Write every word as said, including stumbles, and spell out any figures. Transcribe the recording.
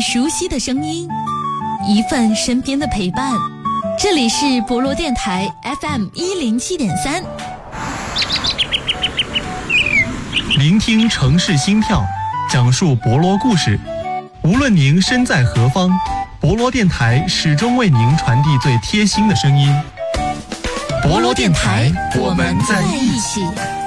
熟悉的声音，一份身边的陪伴。这里是博罗电台 F M 一零七点三， 聆听城市心跳，讲述博罗故事。无论您身在何方，博罗电台始终为您传递最贴心的声音。博罗电台，我们在一起。